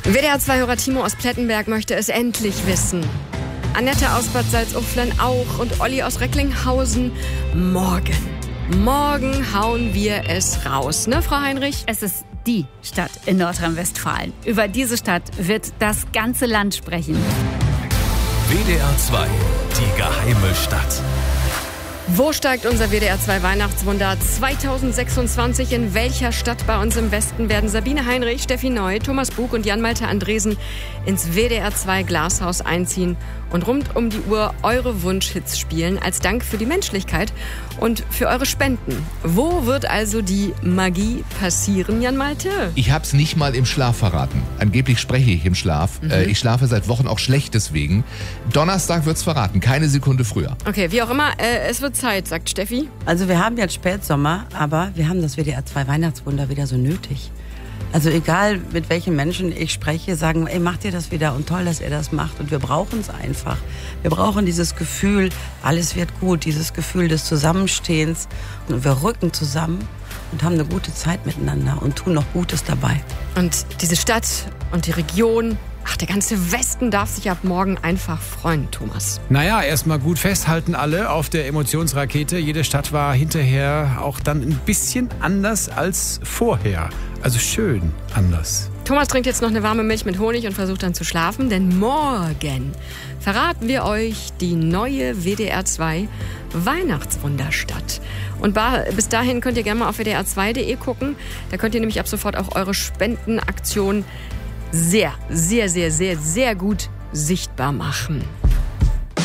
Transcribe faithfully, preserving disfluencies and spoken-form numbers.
W D R zwei-Hörer Timo aus Plettenberg möchte es endlich wissen. Annette aus Bad Salzuflen auch und Olli aus Recklinghausen. Morgen, morgen hauen wir es raus, ne, Frau Heinrich? Es ist die Stadt in Nordrhein-Westfalen. Über diese Stadt wird das ganze Land sprechen. W D R zwei, die geheime Stadt. Wo steigt unser W D R zwei Weihnachtswunder zweitausendsechsundzwanzig? In welcher Stadt bei uns im Westen werden Sabine Heinrich, Steffi Neu, Thomas Bug und Jan-Malte Andresen ins W D R zwei Glashaus einziehen und rund um die Uhr eure Wunschhits spielen als Dank für die Menschlichkeit und für eure Spenden? Wo wird also die Magie passieren, Jan-Malte? Ich hab's nicht mal im Schlaf verraten. Angeblich spreche ich im Schlaf. Mhm. Äh, ich schlafe seit Wochen auch schlecht deswegen. Donnerstag wird's verraten, keine Sekunde früher. Okay, wie auch immer, äh, es wird Zeit, sagt Steffi. Also wir haben jetzt Spätsommer, aber wir haben das W D R zwei Weihnachtswunder wieder so nötig. Also egal, mit welchen Menschen ich spreche, sagen, ey, macht ihr das wieder und toll, dass ihr das macht. Und wir brauchen es einfach. Wir brauchen dieses Gefühl, alles wird gut, dieses Gefühl des Zusammenstehens. Und wir rücken zusammen und haben eine gute Zeit miteinander und tun noch Gutes dabei. Und diese Stadt und die Region, ach, der ganze Westen darf sich ab morgen einfach freuen, Thomas. Naja, erstmal gut festhalten alle auf der Emotionsrakete. Jede Stadt war hinterher auch dann ein bisschen anders als vorher. Also schön anders. Thomas trinkt jetzt noch eine warme Milch mit Honig und versucht dann zu schlafen, denn morgen verraten wir euch die neue W D R zwei Weihnachtswunderstadt. Und bis dahin könnt ihr gerne mal auf W D R zwei Punkt de gucken. Da könnt ihr nämlich ab sofort auch eure Spendenaktion sehr, sehr, sehr, sehr, sehr gut sichtbar machen.